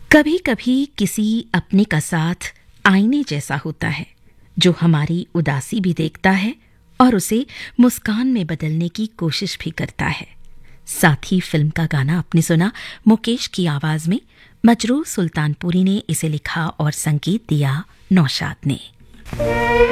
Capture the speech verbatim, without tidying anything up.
कभी कभी किसी अपने का साथ आईने जैसा होता है जो हमारी उदासी भी देखता है और उसे मुस्कान में बदलने की कोशिश भी करता है। साथ ही फिल्म का गाना आपने सुना मुकेश की आवाज में। मजरूह सुल्तानपुरी ने इसे लिखा और संगीत दिया नौशाद ने।